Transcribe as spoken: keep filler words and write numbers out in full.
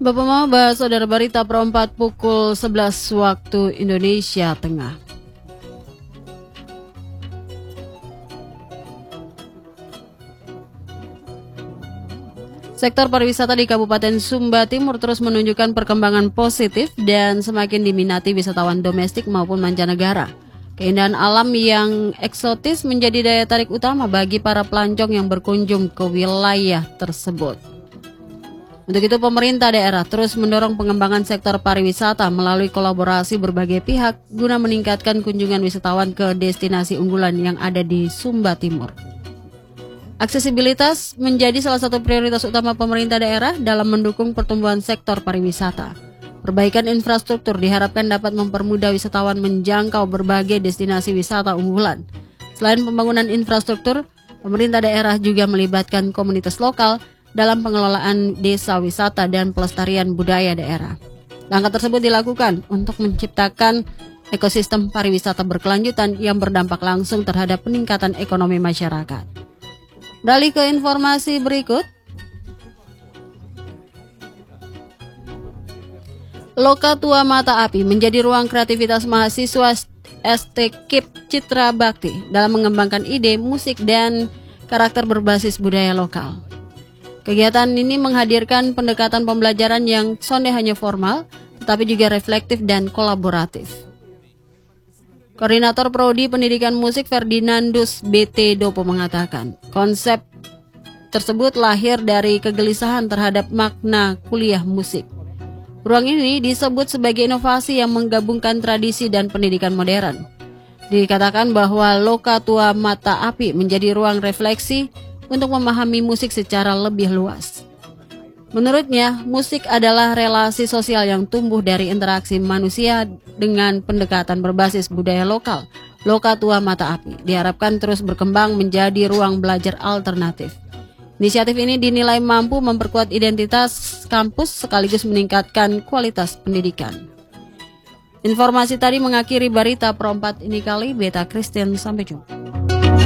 Bapak Mama, Saudara Berita Perempat pukul sebelas waktu Indonesia Tengah. Sektor pariwisata di Kabupaten Sumba Timur terus menunjukkan perkembangan positif dan semakin diminati wisatawan domestik maupun mancanegara. Keindahan alam yang eksotis menjadi daya tarik utama bagi para pelancong yang berkunjung ke wilayah tersebut. Untuk itu pemerintah daerah terus mendorong pengembangan sektor pariwisata melalui kolaborasi berbagai pihak guna meningkatkan kunjungan wisatawan ke destinasi unggulan yang ada di Sumba Timur. Aksesibilitas menjadi salah satu prioritas utama pemerintah daerah dalam mendukung pertumbuhan sektor pariwisata. Perbaikan infrastruktur diharapkan dapat mempermudah wisatawan menjangkau berbagai destinasi wisata unggulan. Selain pembangunan infrastruktur, pemerintah daerah juga melibatkan komunitas lokal dalam pengelolaan desa wisata dan pelestarian budaya daerah. Langkah tersebut dilakukan untuk menciptakan ekosistem pariwisata berkelanjutan yang berdampak langsung terhadap peningkatan ekonomi masyarakat. Beralih ke informasi berikut. Loka Tua Mata Api menjadi ruang kreativitas mahasiswa S T K I P Citra Bakti dalam mengembangkan ide, musik, dan karakter berbasis budaya lokal. Kegiatan ini menghadirkan pendekatan pembelajaran yang sonde hanya formal, tetapi juga reflektif dan kolaboratif. Koordinator Prodi Pendidikan Musik Ferdinandus B T Dopo mengatakan, konsep tersebut lahir dari kegelisahan terhadap makna kuliah musik. Ruang ini disebut sebagai inovasi yang menggabungkan tradisi dan pendidikan modern. Dikatakan bahwa Loka Tua Mata Api menjadi ruang refleksi untuk memahami musik secara lebih luas. Menurutnya, musik adalah relasi sosial yang tumbuh dari interaksi manusia dengan pendekatan berbasis budaya lokal. Loka Tua Mata Api diharapkan terus berkembang menjadi ruang belajar alternatif. Inisiatif ini dinilai mampu memperkuat identitas kampus sekaligus meningkatkan kualitas pendidikan. Informasi tadi mengakhiri Berita Perempat ini kali. Beta Christian, sampai jumpa.